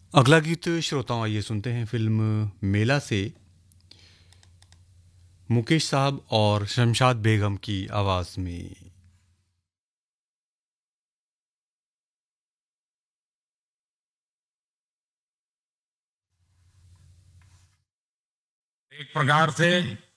अगला गीत श्रोताओं आइए सुनते हैं फिल्म मेला से मुकेश साहब और शमशाद बेगम की आवाज में। एक प्रकार से